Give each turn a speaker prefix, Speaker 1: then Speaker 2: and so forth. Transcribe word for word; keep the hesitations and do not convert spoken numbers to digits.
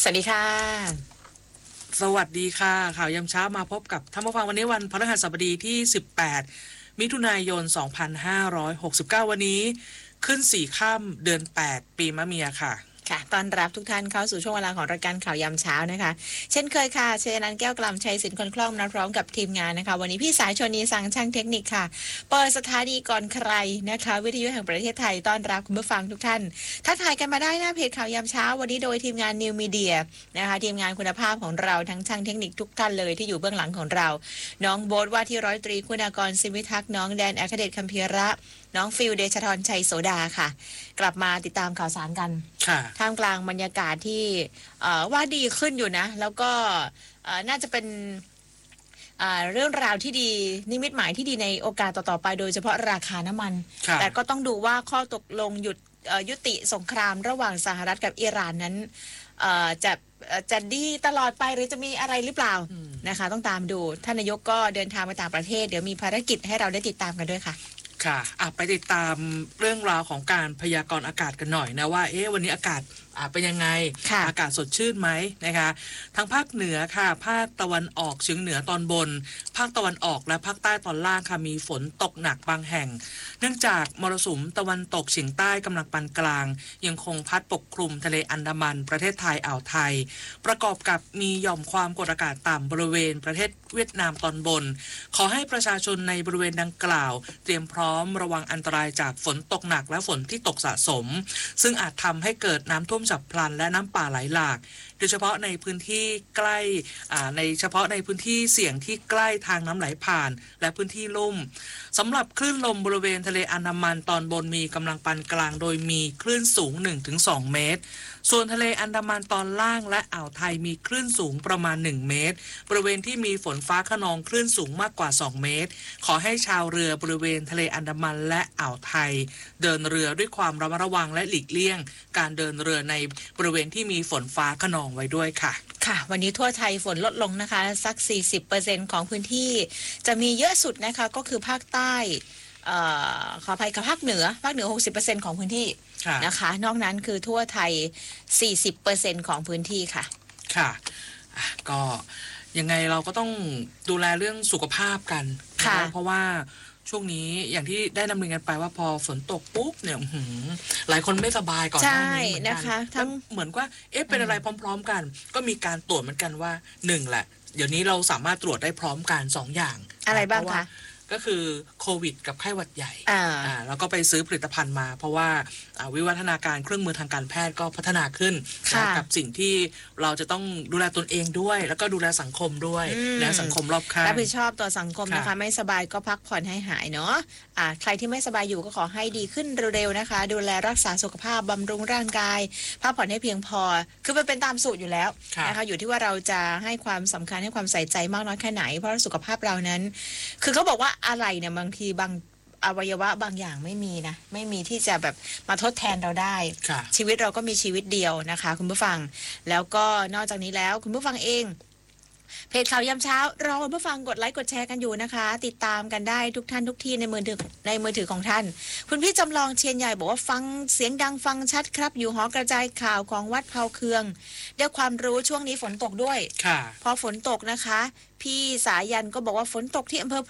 Speaker 1: สวัสดีค่ะ
Speaker 2: สวัสดีค่ะข่าวยามเช้ามาพบกับท่านผู้ฟังวันนี้วันพฤหัสบดีที่สิบแปดมิถุนายนสองพันห้าร้อยหกสิบเก้าวันนี้ขึ้นสี่ค่ำเดือนแปดปีมะเมียค่ะ
Speaker 1: ค่ะต้อนรับทุกท่านเข้าสู่ช่วงเวลาของรายการข่าวยามเช้านะคะเช่นเคยค่ะเชนันแก้วกล่ำชัยสินคนคล่องนัดพร้อมกับทีมงานนะคะวันนี้พี่สายชนีสังช่างเทคนิคค่ะเปิดสถานีก่อนใครนะคะวิทยุแห่งประเทศไทยต้อนรับคุณผู้ฟังทุกท่านทักทายกันมาได้หน้าเพจข่าวยามเช้าวันนี้โดยทีมงานนิวมีเดียนะคะทีมงานคุณภาพของเราทั้งช่างเทคนิคทุกท่านเลยที่อยู่เบื้องหลังของเราน้องโบ๊ทว่าที่ร้อยตรีคุณากรศิวิทักษ์น้องแดนอัครเดชคัมภีระน้องฟิลเดชธรชัยโสดาค่ะกลับมาติดตามข่าวสารกันท่ามกลางบรรยากาศที่ว่าดีขึ้นอยู่นะแล้วก็น่าจะเป็นเรื่องราวที่ดีนิมิตหมายที่ดีในโอกาสต่อๆไปโดยเฉพาะราคาน้ำมันแต่ก็ต้องดูว่าข้อตกลงหยุดยุติสงครามระหว่างสหรัฐกับอิหร่านนั้นจะจะดีตลอดไปหรือจะมีอะไรหรือเปล่านะคะต้องตามดูท่านนายกก็เดินทางไปต่างประเทศเดี๋ยวมีภารกิจให้เราได้ติดตามกันด้วยค่ะ
Speaker 2: ค่ะไปติดตามเรื่องราวของการพยากรณ์อากาศกันหน่อยนะว่าเอ๊ะวันนี้อากาศเป็นยังไงอากาศสดชื่นไหมนะคะทางภาคเหนือค่ะภาคตะวันออกเฉียงเหนือตอนบนภาคตะวันออกและภาคใต้ตอนล่างค่ะมีฝนตกหนักบางแห่งเนื่องจากมรสุมตะวันตกเฉียงใต้กำลังปานกลางยังคงพัดปกคลุมทะเลอันดามันประเทศไทยอ่าวไทยประกอบกับมีหย่อมความกดอากาศต่ำบริเวณประเทศเวียดนามตอนบนขอให้ประชาชนในบริเวณดังกล่าวเตรียมพร้อมระวังอันตรายจากฝนตกหนักและฝนที่ตกสะสมซึ่งอาจทำให้เกิดน้ำท่วมฉับพลันและน้ำป่าไหลหลากโดยเฉพาะในพื้นที่ใกล้ในเฉพาะในพื้นที่เสี่ยงที่ใกล้ทางน้ำไหลผ่านและพื้นที่ลุ่มสำหรับคลื่นลมบริเวณทะเลอันดามันตอนบนมีกำลังปานกลางโดยมีคลื่นสูง หนึ่งถึงสอง เมตรส่วนทะเลอันดามันตอนล่างและอ่าวไทยมีคลื่นสูงประมาณหนึ่งเมตรบริเวณที่มีฝนฟ้าคะนองคลื่นสูงมากกว่าสองเมตรขอให้ชาวเรือบริเวณทะเลอันดามันและอ่าวไทยเดินเรือด้วยความระมัดระวังและหลีกเลี่ยงการเดินเรือในบริเวณที่มีฝนฟ้าคะนองไว้ด้วยค่ะ
Speaker 1: ค่ะวันนี้ทั่วไทยฝนลดลงนะคะสัก สี่สิบเปอร์เซ็นต์ ของพื้นที่จะมีเยอะสุดนะคะก็คือภาคใต้เอ่อขออภัยกับภาคเหนือภาคเหนือ หกสิบเปอร์เซ็นต์ ของพื้นที่นะคะนอกนั้นคือทั่วไทย สี่สิบเปอร์เซ็นต์ ของพื้นที่ค่ะ
Speaker 2: ค่ะก็ยังไงเราก็ต้องดูแลเรื่องสุขภาพกันนะเพราะว่าช่วงนี้อย่างที่ได้นำเรียนกันไปว่าพอฝนตกปุ๊บเนี่ยหลายคนไม่สบายก่อนหน้านี้เหมือนกันทั้งเหมือนว่าเอ๊ะเป็นอะไรพร้อมๆกันก็มีการตรวจเหมือนกันว่าหนึ่งแหละเดี๋ยวนี้เราสามารถตรวจได้พร้อมกันสองอย่าง
Speaker 1: อะไรบ้างคะ
Speaker 2: ก็คือโควิดกับไข้หวัดใหญ่อ่าแล้วก็ไปซื้อผลิตภัณฑ์มาเพราะว่าวิวัฒนาการเครื่องมือทางการแพทย์ก็พัฒนาขึ้นกับสิ่งที่เราจะต้องดูแลตนเองด้วยแล้วก็ดูแลสังคมด้วยและสังคมรอบข้าง
Speaker 1: รับผิดชอบต่อสังคมนะคะไม่สบายก็พักผ่อนให้หายเนาะอ่าใครที่ไม่สบายอยู่ก็ขอให้ดีขึ้นเร็วๆนะคะดูแลรักษาสุขภาพบำรุงร่างกายพักผ่อนให้เพียงพอคือมันเป็นตามสูตรอยู่แล้วนะคะอยู่ที่ว่าเราจะให้ความสำคัญให้ความใส่ใจมากน้อยแค่ไหนเพราะสุขภาพเรานั้นคือเขาบอกว่าอะไรเนี่ยบางทีบางอวัยวะบางอย่างไม่มีนะไม่มีที่จะแบบมาทดแทนเราได้ชีวิตเราก็มีชีวิตเดียวนะคะคุณผู้ฟังแล้วก็นอกจากนี้แล้วคุณผู้ฟังเองเพจข่าวยามเช้ารอคุณผู้ฟังกดไลค์กดแชร์กันอยู่นะคะติดตามกันได้ทุกท่านทุกที่ในมือถือในมือถือของท่านคุณพี่จำลองเชียนใหญ่บอกว่าฟังเสียงดังฟังชัดครับอยู่หอกระจายข่าวของวัดเผาเคืองได้ความรู้ช่วงนี้ฝนตกด้วยพอฝนตกนะคะพี่สายันก็บอกว่าฝนตกที่อำเภอพ